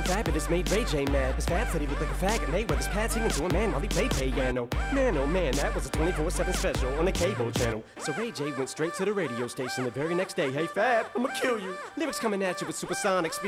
Fabulous made Ray J mad. His Fab said he looked like a faggot. Mayweather's pad singing to a man while he played piano. Man, oh man, that was a 24/7 special on the cable channel. So Ray J went straight to the radio station the very next day. Hey Fab, I'ma kill you. Lyrics coming at you with supersonic speed.